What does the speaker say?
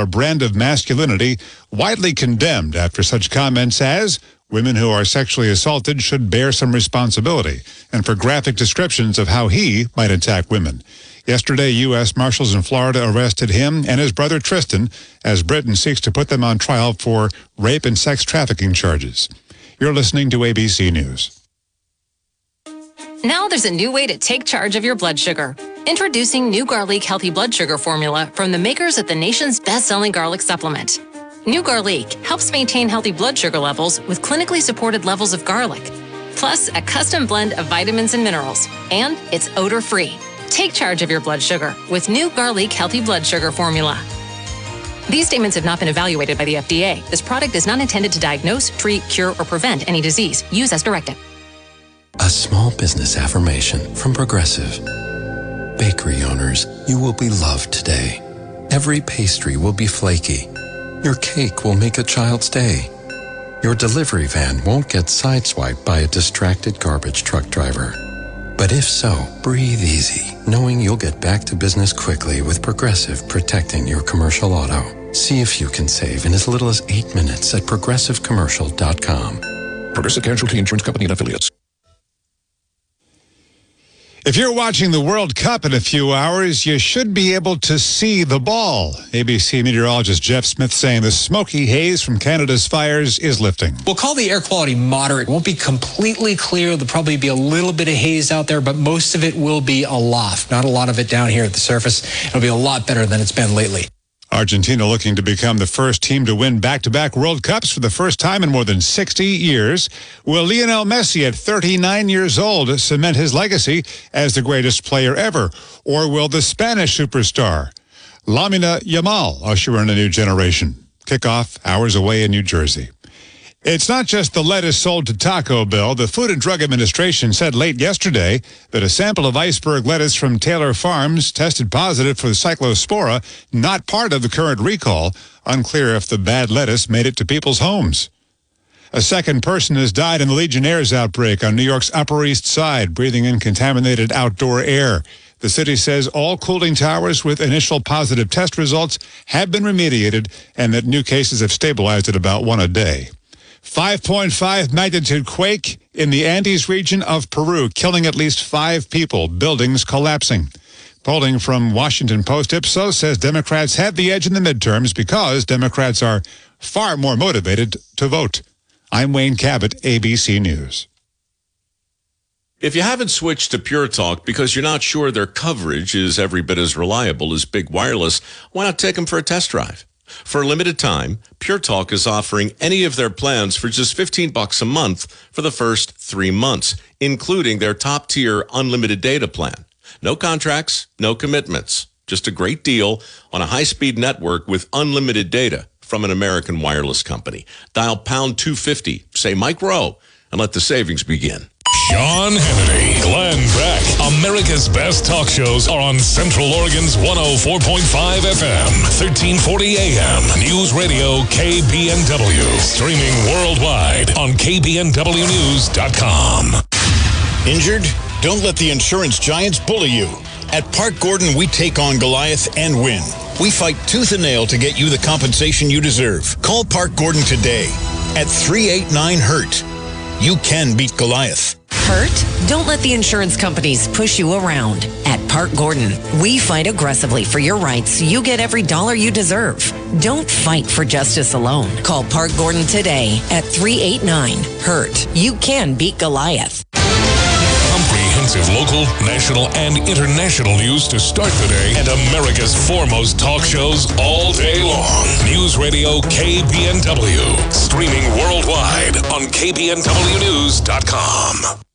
a brand of masculinity widely condemned after such comments as women who are sexually assaulted should bear some responsibility, and for graphic descriptions of how he might attack women. Yesterday, U.S. Marshals in Florida arrested him and his brother Tristan as Britain seeks to put them on trial for rape and sex trafficking charges. You're listening to ABC News. Now there's a new way to take charge of your blood sugar. Introducing new Garlic Healthy Blood Sugar Formula from the makers of the nation's best-selling garlic supplement. New Garlic helps maintain healthy blood sugar levels with clinically supported levels of garlic, plus a custom blend of vitamins and minerals, and it's odor-free. Take charge of your blood sugar with new Garlic Healthy Blood Sugar Formula. These statements have not been evaluated by the FDA. This product is not intended to diagnose, treat, cure, or prevent any disease. Use as directed. A small business affirmation from Progressive. Bakery owners, you will be loved today. Every pastry will be flaky. Your cake will make a child's day. Your delivery van won't get sideswiped by a distracted garbage truck driver. But if so, breathe easy, knowing you'll get back to business quickly with Progressive protecting your commercial auto. See if you can save in as little as 8 minutes at progressivecommercial.com. Progressive Casualty Insurance Company and Affiliates. If you're watching the World Cup in a few hours, you should be able to see the ball. ABC meteorologist Jeff Smith saying the smoky haze from Canada's fires is lifting. We'll call the air quality moderate. It won't be completely clear. There'll probably be a little bit of haze out there, but most of it will be aloft. Not a lot of it down here at the surface. It'll be a lot better than it's been lately. Argentina looking to become the first team to win back-to-back World Cups for the first time in more than 60 years. Will Lionel Messi, at 39 years old, cement his legacy as the greatest player ever? Or will the Spanish superstar, Lamine Yamal, usher in a new generation? Kickoff hours away in New Jersey. It's not just the lettuce sold to Taco Bell. The Food and Drug Administration said late yesterday that a sample of iceberg lettuce from Taylor Farms tested positive for the Cyclospora, not part of the current recall. Unclear if the bad lettuce made it to people's homes. A second person has died in the Legionnaire's outbreak on New York's Upper East Side, breathing in contaminated outdoor air. The city says all cooling towers with initial positive test results have been remediated and that new cases have stabilized at about 1 a day. 5.5 magnitude quake in the Andes region of Peru, killing at least 5 people, buildings collapsing. Polling from Washington Post Ipsos says Democrats have the edge in the midterms because Democrats are far more motivated to vote. I'm Wayne Cabot, ABC News. If you haven't switched to Pure Talk because you're not sure their coverage is every bit as reliable as Big Wireless, why not take them for a test drive? For a limited time, Pure Talk is offering any of their plans for just $15 a month for the first 3 months, including their top-tier unlimited data plan. No contracts, no commitments. Just a great deal on a high-speed network with unlimited data from an American wireless company. Dial pound 250, say Mike Rowe, and let the savings begin. Sean Hannity, Glenn Beck. America's best talk shows are on Central Oregon's 104.5 FM, 1340 AM. News Radio KBNW. Streaming worldwide on KBNWnews.com. Injured? Don't let the insurance giants bully you. At Park Gordon, we take on Goliath and win. We fight tooth and nail to get you the compensation you deserve. Call Park Gordon today at 389-HURT. You can beat Goliath. Hurt? Don't let the insurance companies push you around. At Park Gordon, we fight aggressively for your rights so you get every dollar you deserve. Don't fight for justice alone. Call Park Gordon today at 389-HURT. You can beat Goliath. Comprehensive local, national, and international news to start the day and America's foremost talk shows all day long. News Radio KBNW. Streaming worldwide on KBNWnews.com.